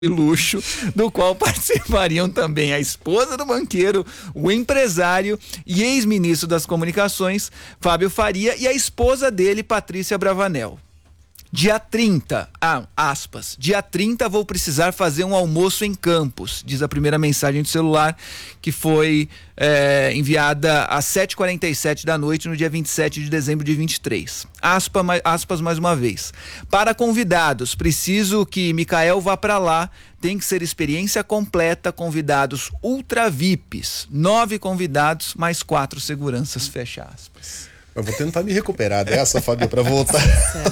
de luxo, do qual participariam também a esposa do banqueiro, o empresário e ex-ministro das Comunicações, Fábio Faria, e a esposa dele, Patrícia Bravanel. Dia 30, aspas, dia 30 vou precisar fazer um almoço em Campos, diz a primeira mensagem do celular, que foi enviada às 7h47 da noite, no dia 27 de dezembro de 23. Aspas mais uma vez. Para convidados, preciso que Micael vá para lá, tem que ser experiência completa, convidados ultra VIPs, 9 convidados, mais 4 seguranças, fecha aspas. Eu vou tentar me recuperar dessa, Fábio, pra voltar.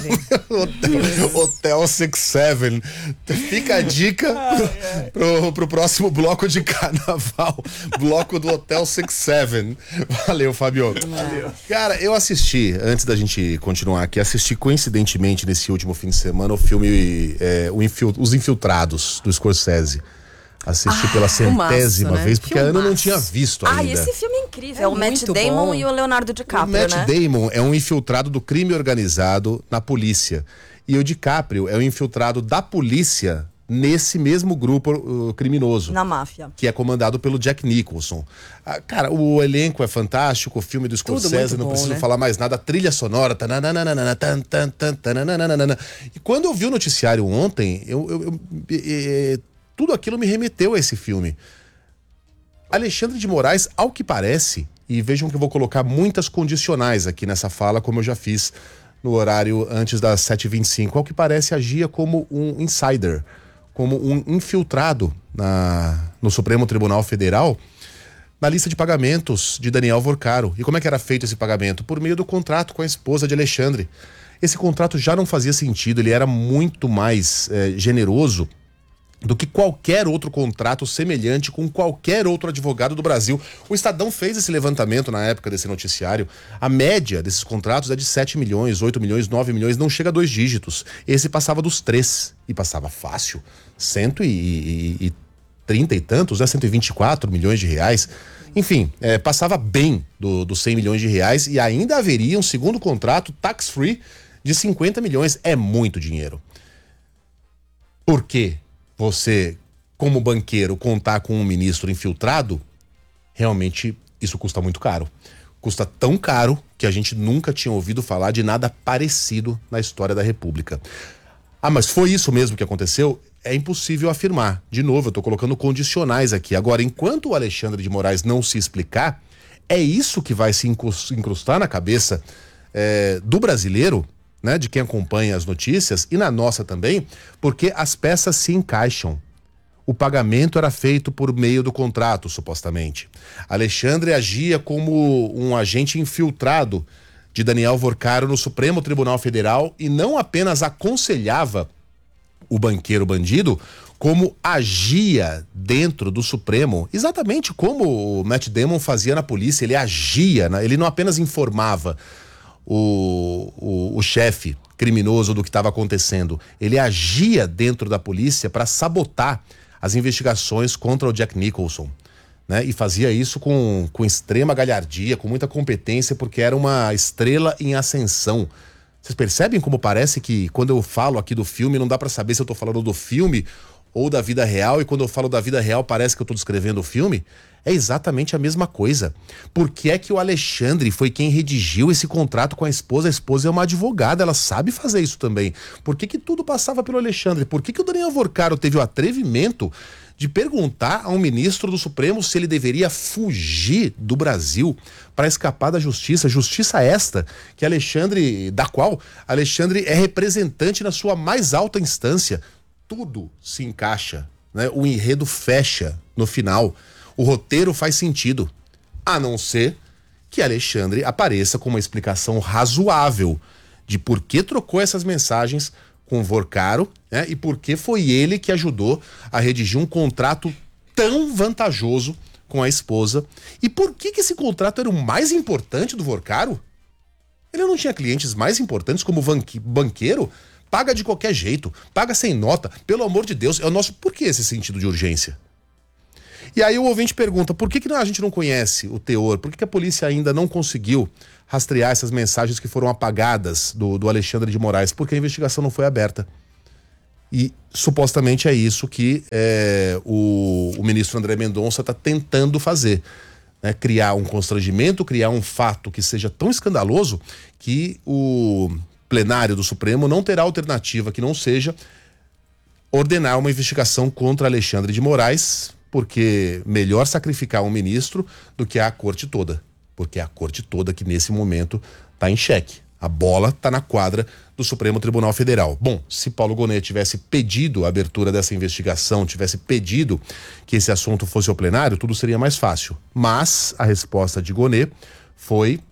Hotel 67. Fica a dica pro próximo bloco de carnaval. Bloco do Hotel 67. Valeu, Fábio. Valeu. Cara, eu assisti, antes da gente continuar aqui, assisti coincidentemente nesse último fim de semana o filme Os Infiltrados, do Scorsese. Assisti pela centésima vez, porque a Ana não tinha visto ainda. Esse filme é incrível. É o Matt Damon e o Leonardo DiCaprio, o Matt Damon é um infiltrado do crime organizado na polícia. E o DiCaprio é um infiltrado da polícia nesse mesmo grupo criminoso. Na máfia. Que é comandado pelo Jack Nicholson. Cara, o elenco é fantástico, o filme do Scorsese, não preciso falar mais nada. A trilha sonora. E quando eu vi o noticiário ontem, tudo aquilo me remeteu a esse filme. Alexandre de Moraes, ao que parece, e vejam que eu vou colocar muitas condicionais aqui nessa fala, como eu já fiz no horário antes das 7h25, ao que parece agia como um insider, como um infiltrado no Supremo Tribunal Federal, na lista de pagamentos de Daniel Vorcaro. E como é que era feito esse pagamento? Por meio do contrato com a esposa de Alexandre. Esse contrato já não fazia sentido, ele era muito mais generoso do que qualquer outro contrato semelhante com qualquer outro advogado do Brasil. O Estadão fez esse levantamento na época desse noticiário. A média desses contratos é de 7 milhões, 8 milhões, 9 milhões, não chega a 2 dígitos. Esse passava dos 3, e passava fácil, 130 e tantos, 124 milhões de reais. Enfim, passava bem dos 100 milhões de reais, e ainda haveria um segundo contrato tax-free de 50 milhões. É muito dinheiro. Por quê? Você, como banqueiro, contar com um ministro infiltrado, realmente isso custa muito caro. Custa tão caro que a gente nunca tinha ouvido falar de nada parecido na história da República. Mas foi isso mesmo que aconteceu? É impossível afirmar. De novo, eu estou colocando condicionais aqui. Agora, enquanto o Alexandre de Moraes não se explicar, é isso que vai se incrustar na cabeça do brasileiro, né, de quem acompanha as notícias, e na nossa também, porque as peças se encaixam. O pagamento era feito por meio do contrato, supostamente. Alexandre agia como um agente infiltrado de Daniel Vorcaro no Supremo Tribunal Federal e não apenas aconselhava o banqueiro bandido, como agia dentro do Supremo, exatamente como o Matt Damon fazia na polícia. Ele agia, ele não apenas informava o chefe criminoso do que estava acontecendo. Ele agia dentro da polícia para sabotar as investigações contra o Jack Nicholson, né? E fazia isso com extrema galhardia, com muita competência, porque era uma estrela em ascensão. Vocês percebem como parece que quando eu falo aqui do filme, não dá para saber se eu tô falando do filme ou da vida real, e quando eu falo da vida real parece que eu tô descrevendo o filme? É exatamente a mesma coisa. Por que é que o Alexandre foi quem redigiu esse contrato com a esposa? A esposa é uma advogada, ela sabe fazer isso também. Por que tudo passava pelo Alexandre? Por que o Daniel Vorcaro teve o atrevimento de perguntar a um ministro do Supremo se ele deveria fugir do Brasil para escapar da justiça? Justiça esta da qual Alexandre é representante na sua mais alta instância. Tudo se encaixa, né? O enredo fecha no final. O roteiro faz sentido, a não ser que Alexandre apareça com uma explicação razoável de por que trocou essas mensagens com Vorcaro, né? E por que foi ele que ajudou a redigir um contrato tão vantajoso com a esposa. E por que esse contrato era o mais importante do Vorcaro? Ele não tinha clientes mais importantes como banqueiro? Paga de qualquer jeito, paga sem nota, pelo amor de Deus, é o nosso... Por que esse sentido de urgência? E aí o ouvinte pergunta, por que a gente não conhece o teor? Por que a polícia ainda não conseguiu rastrear essas mensagens que foram apagadas do Alexandre de Moraes? Porque a investigação não foi aberta. E supostamente é isso que o ministro André Mendonça está tentando fazer. Né? Criar um constrangimento, criar um fato que seja tão escandaloso que o plenário do Supremo não terá alternativa que não seja ordenar uma investigação contra Alexandre de Moraes, porque melhor sacrificar um ministro do que a corte toda. Porque é a corte toda que nesse momento está em xeque. A bola está na quadra do Supremo Tribunal Federal. Bom, se Paulo Gonet tivesse pedido a abertura dessa investigação, tivesse pedido que esse assunto fosse ao plenário, tudo seria mais fácil. Mas a resposta de Gonet foi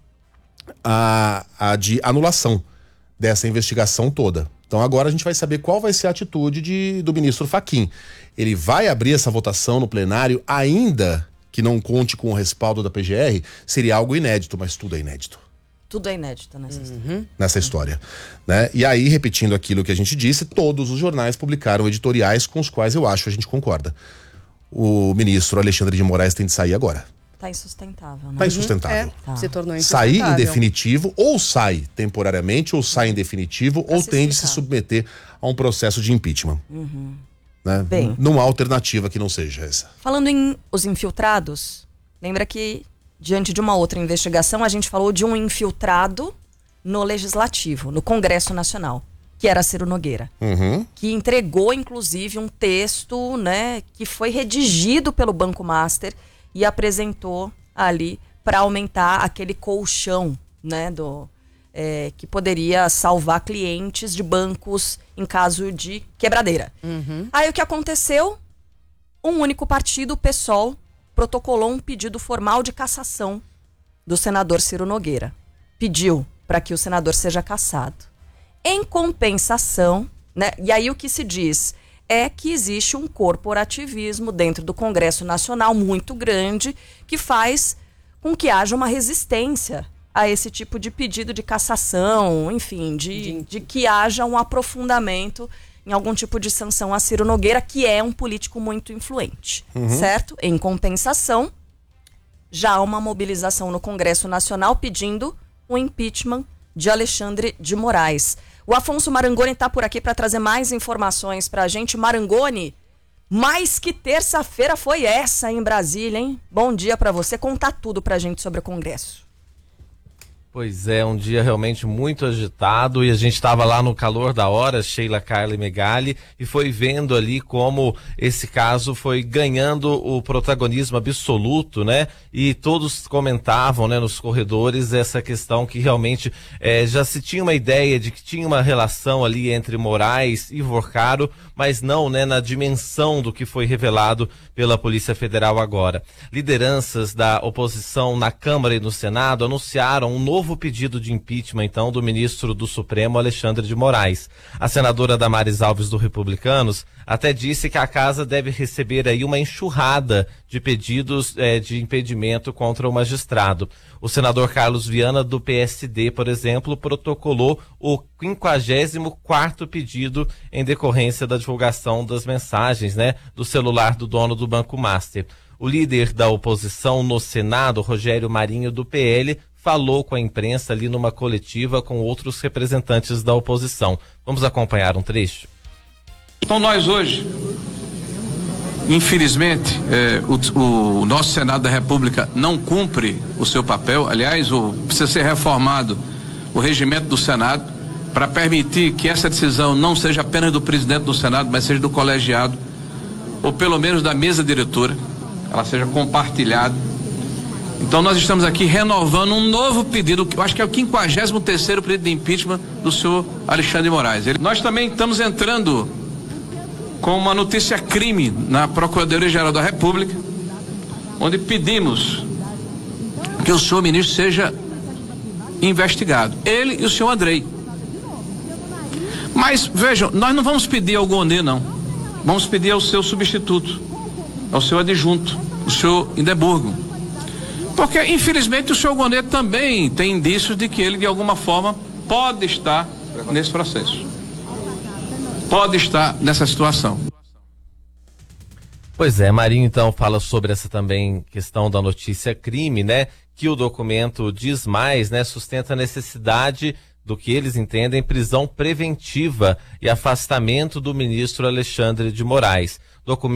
a de anulação dessa investigação toda. Então agora a gente vai saber qual vai ser a atitude do ministro Fachin. Ele vai abrir essa votação no plenário, ainda que não conte com o respaldo da PGR? Seria algo inédito, mas tudo é inédito. Tudo é inédito nessa história. Né? E aí, repetindo aquilo que a gente disse, todos os jornais publicaram editoriais com os quais eu acho a gente concorda. O ministro Alexandre de Moraes tem de sair agora. Tá insustentável, né? Tá insustentável. Se tornou insustentável. Sair em definitivo, ou sai temporariamente, ou sai em definitivo, ou tem de se submeter a um processo de impeachment. Né? Bem, não há alternativa que não seja essa. Falando em os infiltrados, lembra que diante de uma outra investigação a gente falou de um infiltrado no Legislativo, no Congresso Nacional, que era Ciro Nogueira, que entregou inclusive um texto, né, que foi redigido pelo Banco Master e apresentou ali para aumentar aquele colchão, né, que poderia salvar clientes de bancos em caso de quebradeira. Aí o que aconteceu? Um único partido, o PSOL, protocolou um pedido formal de cassação do senador Ciro Nogueira. Pediu para que o senador seja cassado. Em compensação, né, e aí o que se diz é que existe um corporativismo dentro do Congresso Nacional muito grande que faz com que haja uma resistência a esse tipo de pedido de cassação, enfim, de que haja um aprofundamento em algum tipo de sanção a Ciro Nogueira, que é um político muito influente, certo? Em compensação, já há uma mobilização no Congresso Nacional pedindo o impeachment de Alexandre de Moraes. O Afonso Marangoni está por aqui para trazer mais informações para a gente. Marangoni, mais que terça-feira foi essa em Brasília, hein? Bom dia para você. Contar tudo para a gente sobre o Congresso. Pois é, um dia realmente muito agitado e a gente estava lá no calor da hora, Sheila, Carla e Megali, e foi vendo ali como esse caso foi ganhando o protagonismo absoluto, né? E todos comentavam, né, nos corredores essa questão que realmente já se tinha uma ideia de que tinha uma relação ali entre Moraes e Vorcaro, mas não, né, na dimensão do que foi revelado pela Polícia Federal agora. Lideranças da oposição na Câmara e no Senado anunciaram um novo pedido de impeachment, então, do ministro do Supremo, Alexandre de Moraes. A senadora Damares Alves, do Republicanos, até disse que a casa deve receber aí uma enxurrada de pedidos de impedimento contra o magistrado. O senador Carlos Viana, do PSD, por exemplo, protocolou o 54º pedido em decorrência da divulgação das mensagens, né, do celular do dono do Banco Master. O líder da oposição no Senado, Rogério Marinho, do PL, falou com a imprensa ali numa coletiva com outros representantes da oposição. Vamos acompanhar um trecho? Então nós hoje, infelizmente, o nosso Senado da República não cumpre o seu papel. Aliás, precisa ser reformado o regimento do Senado para permitir que essa decisão não seja apenas do presidente do Senado, mas seja do colegiado, ou pelo menos da mesa diretora, ela seja compartilhada. Então nós estamos aqui renovando um novo pedido, que eu acho que é o 53º pedido de impeachment do senhor Alexandre de Moraes. Nós também estamos entrando com uma notícia crime na Procuradoria-Geral da República, onde pedimos que o senhor ministro seja investigado, ele e o senhor Andrei. Mas vejam, nós não vamos pedir ao Gonet, não. Vamos pedir ao seu substituto, ao seu adjunto, o senhor Indeburgo. Porque, infelizmente, o senhor Gonet também tem indícios de que ele, de alguma forma, pode estar nesse processo. Pode estar nessa situação. Pois é, Marinho então fala sobre essa também questão da notícia crime, né? Que o documento diz mais, né? Sustenta a necessidade do que eles entendem, prisão preventiva e afastamento do ministro Alexandre de Moraes.